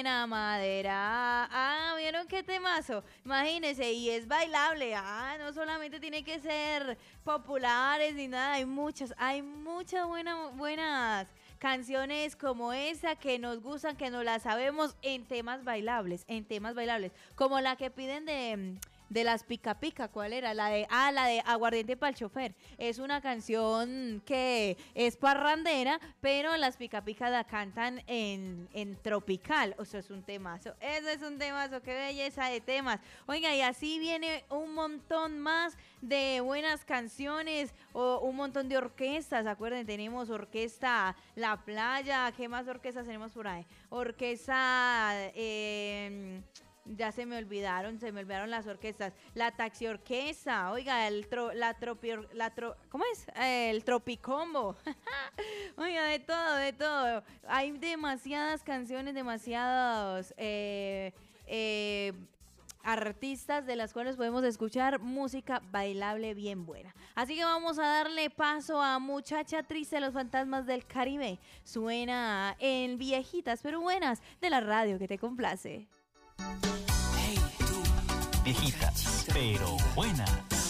buena madera. ¿Vieron qué temazo? Imagínense, y es bailable. No solamente tiene que ser populares ni nada, hay muchas buenas canciones como esa que nos gustan, que nos las sabemos en temas bailables, como la que piden de las Pica Pica. ¿Cuál era? La de Aguardiente para el chofer. Es una canción que es parrandera, pero las Pica Pica la cantan en tropical. O sea, es un temazo. Eso es un temazo. Qué belleza de temas. Oiga, y así viene un montón más de buenas canciones o un montón de orquestas. Acuerden, tenemos orquesta La Playa. ¿Qué más orquestas tenemos por ahí? Orquesta... ya se me olvidaron las orquestas. La Taxi Orquesta, oiga, ¿cómo es? El Tropicombo. Oiga, de todo. Hay demasiadas canciones, demasiados artistas de las cuales podemos escuchar música bailable bien buena. Así que vamos a darle paso a Muchacha Triste de los Fantasmas del Caribe. Suena en Viejitas pero Buenas de la radio que te complace. Viejitas, pero buenas.